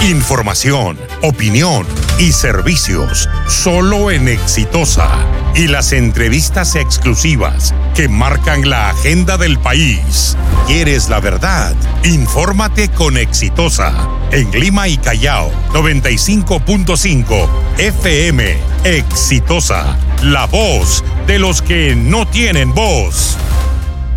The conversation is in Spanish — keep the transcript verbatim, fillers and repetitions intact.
Información, opinión y servicios solo en Exitosa. Y las entrevistas exclusivas que marcan la agenda del país. ¿Quieres la verdad? Infórmate con Exitosa. En Lima y Callao, noventa y cinco punto cinco F M. Exitosa, la voz de los que no tienen voz.